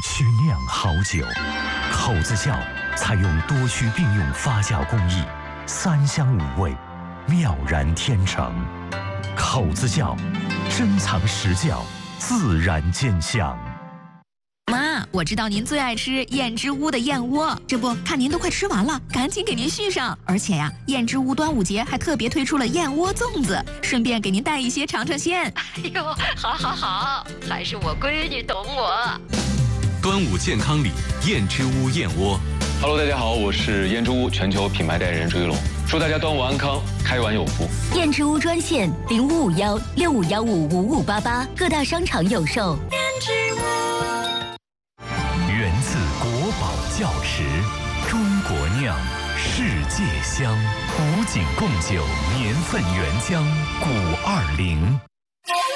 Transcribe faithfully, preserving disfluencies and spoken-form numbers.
曲酿好酒。口子窖采用多区并用发酵工艺，三香五味，妙然天成。口子窖，珍藏实窖，自然见香。 妈，我知道您最爱吃燕之屋的燕窝，这不看您都快吃完了，赶紧给您续上。而且呀，燕之屋端午节还特别推出了燕窝粽子，顺便给您带一些尝尝鲜。 哎呦，好好好，还是我闺女懂我。 端午健康礼，燕之屋燕窝。 Hello， 大家好，我是燕之屋全球品牌代言人朱一龙，祝大家端午安康，开碗有福。 燕之屋专线零五五幺六五幺五五五八八，各大商场有售。 燕之屋。 源自国宝窖池，中国酿，世界香。古井贡酒年份原浆，古二零。